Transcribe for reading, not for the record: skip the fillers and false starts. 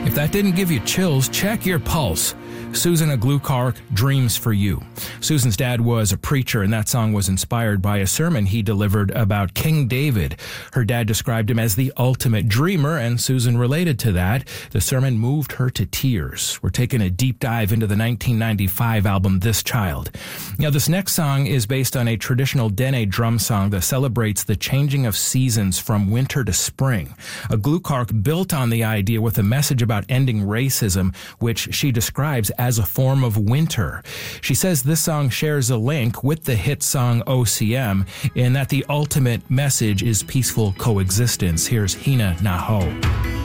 If that didn't give you chills, check your pulse. Susan Aglukark, Dreams for You. Susan's dad was a preacher, and that song was inspired by a sermon he delivered about King David. Her dad described him as the ultimate dreamer, and Susan related to that. The sermon moved her to tears. We're taking a deep dive into the 1995 album This Child. Now, this next song is based on a traditional Dene drum song that celebrates the changing of seasons from winter to spring. Aglukark built on the idea with a message about ending racism, which she describes as a form of winter. She says this song shares a link with the hit song OCM in that the ultimate message is peaceful coexistence. Here's Hina Naho.